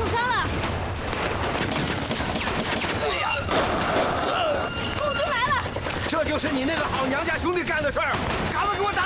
伤了。 哎呀！ 空军来了！ 这就是你那个好娘家兄弟干的事儿，赶快给我打！